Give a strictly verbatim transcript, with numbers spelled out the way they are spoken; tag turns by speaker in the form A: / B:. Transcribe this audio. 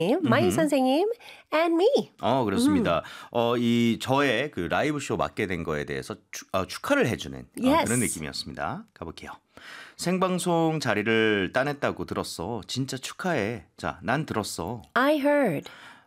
A: 마이
B: 음흠.
A: 선생님, and me.
B: 어, 그렇습니다. 어, 이 저의 그 라이브 쇼 맡게 된 거에 대해서 축, 어, 축하를 해주는 어, 그런
A: Yes.
B: 느낌이었습니다. 가볼게요. 생방송 자리를 따냈다고 들었어. 진짜 축하해. 자, 난 들었어.
A: I heard.